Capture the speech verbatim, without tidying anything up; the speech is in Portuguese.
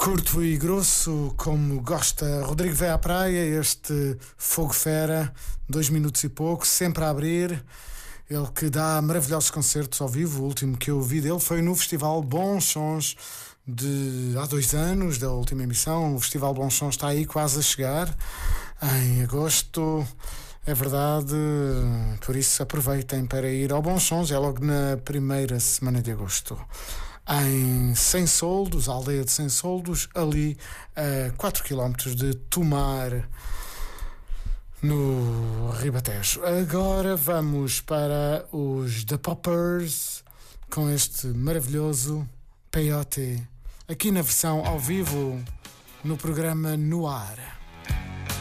Curto e grosso, como gosta Rodrigo Vai à Praia, este Fogo Fera, dois minutos e pouco, sempre a abrir. Ele que dá maravilhosos concertos ao vivo. O último que eu vi dele foi no Festival Bons Sons de há dois anos, da última emissão. O Festival Bons Sons está aí quase a chegar, em agosto. É verdade, por isso aproveitem para ir ao Bons Sons, é logo na primeira semana de agosto. Em Sem Soldos, a aldeia de Sem Soldos, ali a quatro quilómetros de Tomar, no Ribatejo. Agora vamos para os The Poppers, com este maravilhoso Peyote, aqui na versão ao vivo, no programa No Ar.